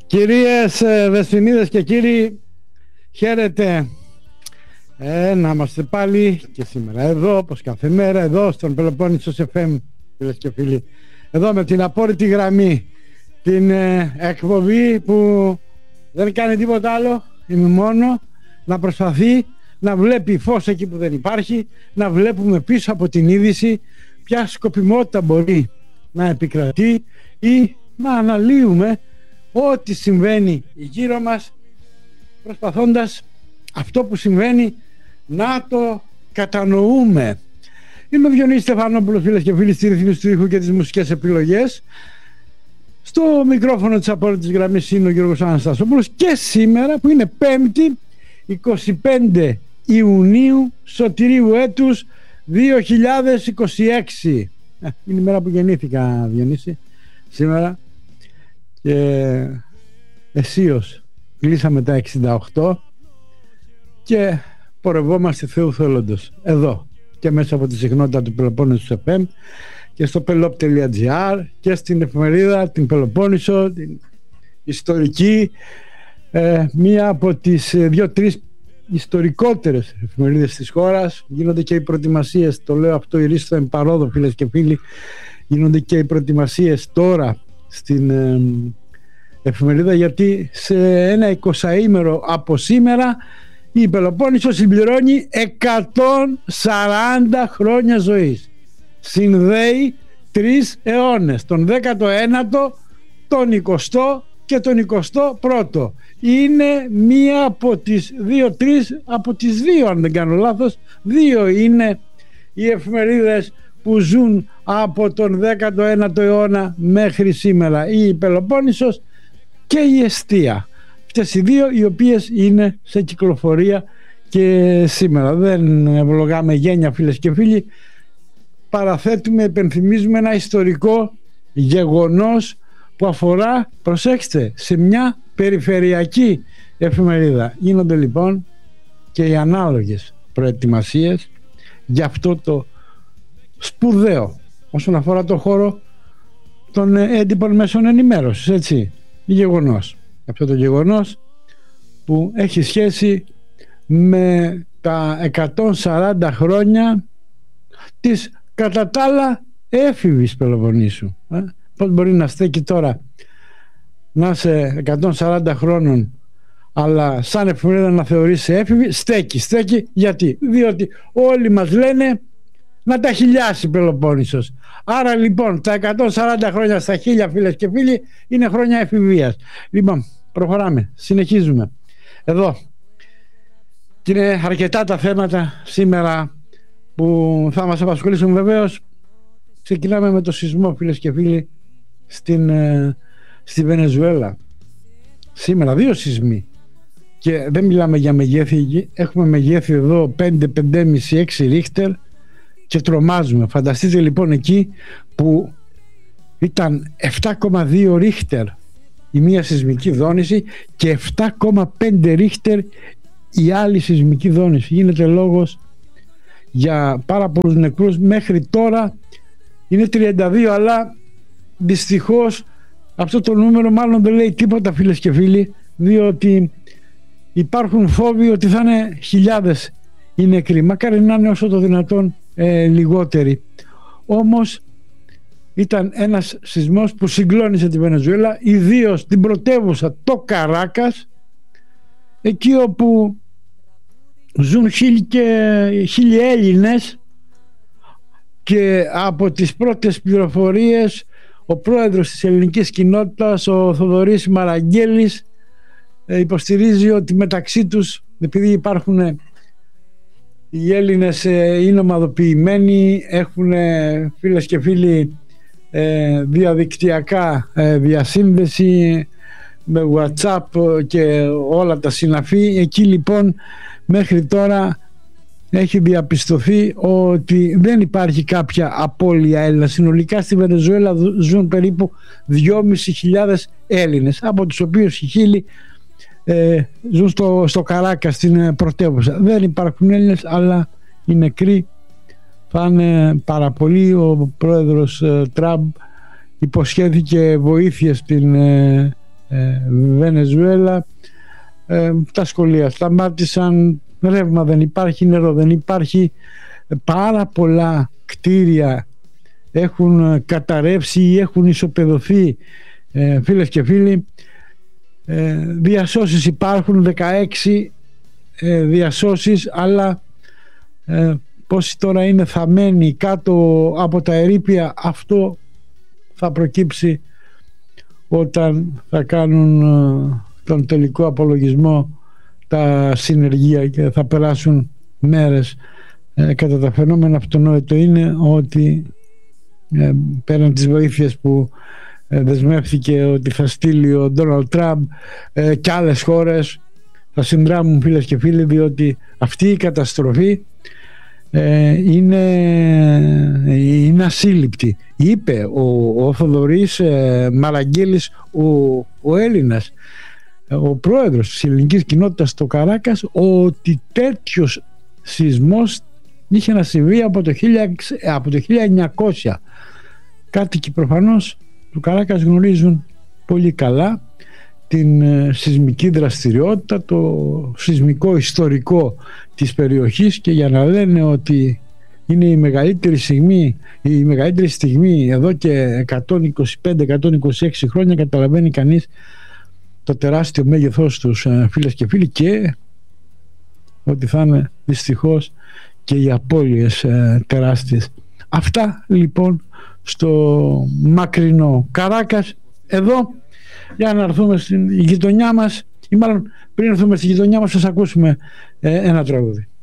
Κυρίες Δεσποινίδες και κύριοι, χαίρετε. Να είμαστε πάλι και σήμερα εδώ, όπως κάθε μέρα, εδώ στον Πελοπόννησος FM, φίλες και φίλοι. Εδώ με την απόρριτη γραμμή, την εκπομπή που δεν κάνει τίποτα άλλο, είναι μόνο να προσπαθεί να βλέπει φως εκεί που δεν υπάρχει, να βλέπουμε πίσω από την είδηση ποια σκοπιμότητα μπορεί να επικρατεί ή να αναλύουμε ό,τι συμβαίνει γύρω μας, προσπαθώντας αυτό που συμβαίνει να το κατανοούμε. Είμαι ο Διονύσης Στεφανόπουλος, φίλες και φίλοι, στη ρύθμιση του ήχου και τις μουσικές επιλογές. Στο μικρόφωνο της απόρριτης γραμμής είναι ο Γιώργος Αναστασόπουλος και σήμερα, που είναι 5η 25 Ιουνίου Σωτηρίου έτους 2026. Είναι η μέρα που γεννήθηκα, Διονύση, σήμερα. Και αισίως κλείσαμε τα 68 και πορευόμαστε Θεού θέλοντος εδώ και μέσα από τη συχνότητα του Πελοπόννησου FM και στο pelop.gr και στην εφημερίδα την Πελοπόννησο, την ιστορική, μία από τις 2-3 ιστορικότερες εφημερίδες της χώρας. Γίνονται και οι προετοιμασίες, το λέω αυτό ηρίστο εν παρόδο, φίλες και φίλοι, γίνονται και οι προετοιμασίες τώρα στην εφημερίδα, γιατί σε ένα 20ήμερο από σήμερα η Πελοπόννησος συμπληρώνει 140 χρόνια ζωής. Συνδέει 3 αιώνες, τον 19ο, τον 20ο και τον 21ο. Είναι μία από τις 2-3, από τις 2, αν δεν κάνω λάθος, 2 είναι οι εφημερίδες που ζουν από τον 19ο αιώνα μέχρι σήμερα, η Πελοπόννησος και η Εστία. Αυτές οι 2 οι οποίες είναι σε κυκλοφορία και σήμερα. Δεν ευλογάμε γένεια, φίλες και φίλοι, παραθέτουμε, υπενθυμίζουμε ένα ιστορικό γεγονός που αφορά, προσέξτε, σε μια περιφερειακή εφημερίδα. Γίνονται λοιπόν και οι ανάλογες προετοιμασίες για αυτό το σπουδαίο, όσον αφορά το χώρο των έντυπων μέσων ενημέρωσης, έτσι, γεγονός. Αυτό το γεγονός που έχει σχέση με τα 140 χρόνια της κατά τα άλλα έφηβης Πελοποννήσου. Πώς μπορεί να στέκει τώρα να είσαι 140 χρόνων αλλά σαν εφημερίδα να θεωρείς έφηβη? Στέκει. Γιατί? Διότι όλοι μας λένε να τα χιλιάσει Πελοπόννησος. Άρα λοιπόν τα 140 χρόνια στα 1000, φίλες και φίλοι, είναι χρόνια εφηβείας. Λοιπόν, προχωράμε, συνεχίζουμε εδώ. Και είναι αρκετά τα θέματα σήμερα που θα μας απασχολήσουν. Βεβαίως ξεκινάμε με το σεισμό, φίλες και φίλοι, στη Βενεζουέλα. Σήμερα 2 σεισμοί και δεν μιλάμε για μεγέθη. Έχουμε μεγέθη εδώ 5, 5,5, 6 ρίχτερ και τρομάζουμε. Φανταστείτε λοιπόν εκεί που ήταν 7,2 ρίχτερ η μία σεισμική δόνηση και 7,5 ρίχτερ η άλλη σεισμική δόνηση. Γίνεται λόγος για πάρα πολλούς νεκρούς. Μέχρι τώρα είναι 32, αλλά δυστυχώς αυτό το νούμερο μάλλον δεν λέει τίποτα, φίλες και φίλοι, διότι υπάρχουν φόβοι ότι θα είναι χιλιάδες οι νεκροί. Μακάρι να είναι όσο το δυνατόν λιγότεροι. Όμως ήταν ένας σεισμός που συγκλώνησε τη Βενεζουέλα, ιδίως την πρωτεύουσα, το Καράκας, εκεί όπου ζουν 1.000 Έλληνες, και από τις πρώτες πληροφορίες ο πρόεδρος της ελληνικής κοινότητας, ο Θοδωρής Μαραγγέλης, υποστηρίζει ότι μεταξύ τους, επειδή υπάρχουν οι Έλληνες είναι ομαδοποιημένοι, έχουν, φίλες και φίλοι, διαδικτυακά διασύνδεση με WhatsApp και όλα τα συναφή. Εκεί λοιπόν μέχρι τώρα έχει διαπιστωθεί ότι δεν υπάρχει κάποια απώλεια Έλληνα. Συνολικά στη Βενεζουέλα ζουν περίπου 2.500 Έλληνες, από τους οποίους οι 1.000 ζουν στο Καράκα, στην πρωτεύουσα. Δεν υπάρχουν Έλληνες, αλλά οι νεκροί θα είναι πάρα πολλοί. Ο πρόεδρος Τραμπ υποσχέθηκε βοήθεια στην Βενεζουέλα. Τα σχολεία σταμάτησαν, ρεύμα δεν υπάρχει, νερό δεν υπάρχει, πάρα πολλά κτίρια έχουν καταρρεύσει ή έχουν ισοπεδωθεί, φίλες και φίλοι. Διασώσεις υπάρχουν, 16 διασώσεις, αλλά πόσοι τώρα είναι θαμμένοι κάτω από τα ερείπια, αυτό θα προκύψει όταν θα κάνουν τον τελικό απολογισμό τα συνεργεία και θα περάσουν μέρες. Κατά τα φαινόμενα, αυτονόητο είναι ότι πέραν τις βοήθειες που δεσμεύθηκε ότι θα στείλει ο Ντόναλντ Τραμπ, και άλλες χώρες θα συνδράμουν, φίλες και φίλοι, διότι αυτή η καταστροφή είναι ασύλληπτη. Είπε ο Θοδωρής Μαραγγέλης, ο Έλληνας, ο πρόεδρος της ελληνικής κοινότητας στο Καράκας, ότι τέτοιος σεισμός είχε να συμβεί από το 1900. Κάτοικοι προφανώς του Καράκας γνωρίζουν πολύ καλά την σεισμική δραστηριότητα, το σεισμικό ιστορικό της περιοχής, και για να λένε ότι είναι η μεγαλύτερη στιγμή εδώ και 125-126 χρόνια, καταλαβαίνει κανείς το τεράστιο μέγεθός τους, φίλες και φίλοι, και ότι θα είναι δυστυχώς και οι απώλειες τεράστιες. Αυτά λοιπόν στο μακρινό Καράκας. Εδώ, για να έρθουμε στην γειτονιά μας, ή μάλλον πριν έρθουμε στη γειτονιά μας, θα σας ακούσουμε ένα τραγούδι.